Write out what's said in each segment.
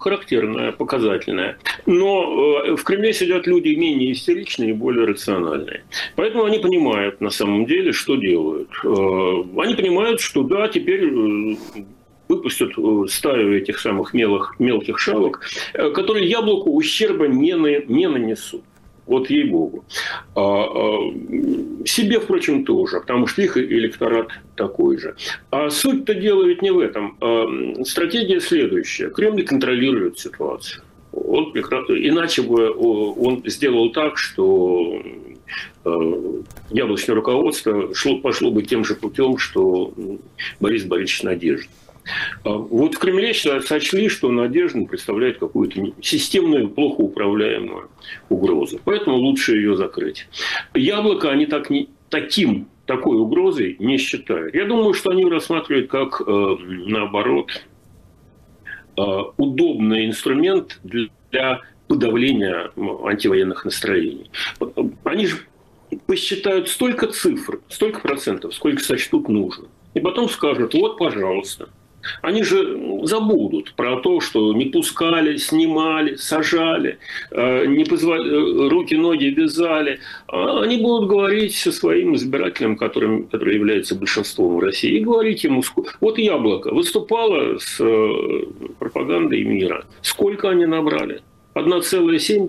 характерная, показательная. Но в Кремле сидят люди менее истеричные и более рациональные. Поэтому они понимают на самом деле, что делают. Они понимают, что да, теперь выпустят стаю этих самых мелких шавок, которые яблоку ущерба не нанесут. Вот ей-богу. Себе, впрочем, тоже, потому что их электорат такой же. А суть-то дела ведь не в этом. Стратегия следующая. Кремль контролирует ситуацию. Иначе бы он сделал так, что яблочное руководство пошло бы тем же путем, что Борис Борисович Надеждин. Вот в Кремле сочли, что Надеждин представляет какую-то системную, плохо управляемую угрозу. Поэтому лучше ее закрыть. Яблоко они такой угрозой не считают. Я думаю, что они рассматривают как, наоборот, удобный инструмент для подавления антивоенных настроений. Они же посчитают столько цифр, столько процентов, сколько сочтут нужно. И потом скажут, вот, пожалуйста. Они же забудут про то, что не пускали, снимали, сажали, руки-ноги вязали. Они будут говорить со своим избирателем, который является большинством в России, и говорить ему, вот Яблоко выступало с пропагандой мира. Сколько они набрали? 1,7,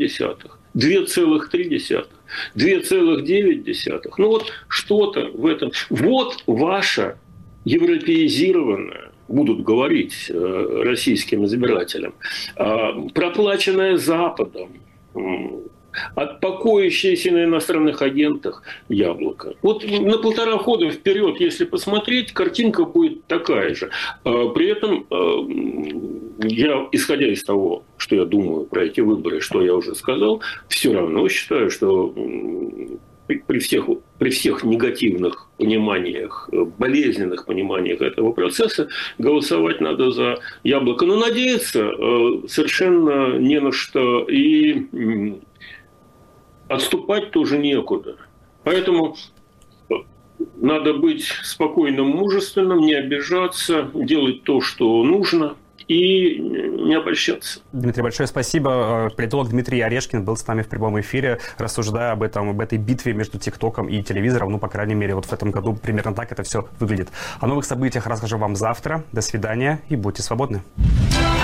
2,3, 2,9. Ну вот что-то в этом. Вот ваша европеизированная, будут говорить российским избирателям, проплаченная Западом, покоящееся на иностранных агентах яблоко. Вот на 1,5 хода вперед, если посмотреть, картинка будет такая же. При этом я, исходя из того, что я думаю про эти выборы, что я уже сказал, все равно считаю, что при всех негативных пониманиях, болезненных пониманиях этого процесса голосовать надо за Яблоко. Но надеяться совершенно не на что. И отступать тоже некуда. Поэтому надо быть спокойным, мужественным, не обижаться, делать то, что нужно, и не обольщаться. Дмитрий, большое спасибо. Политолог Дмитрий Орешкин был с нами в прямом эфире, рассуждая об этой битве между ТикТоком и телевизором. Ну, по крайней мере, вот в этом году примерно так это все выглядит. О новых событиях расскажу вам завтра. До свидания и будьте свободны.